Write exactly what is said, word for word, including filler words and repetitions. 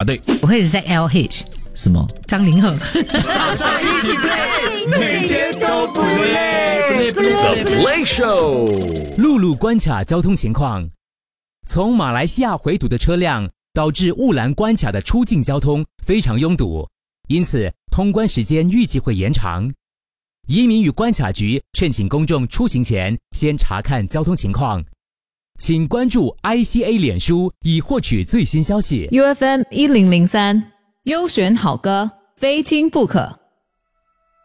对。 我会 Z L H。 什么？ 张凌赫。 早上一起 play， 每天都不累。The Play Show。 陆路关卡交通情况：从马来西亚回堵的车辆导致雾兰关卡的出境交通非常拥堵，因此通关时间预计会延长。移民与关卡局劝请公众出行前先查看交通情况。请关注 I C A 脸书以获取最新消息。 U F M 一零零三，优选好歌，非听不可。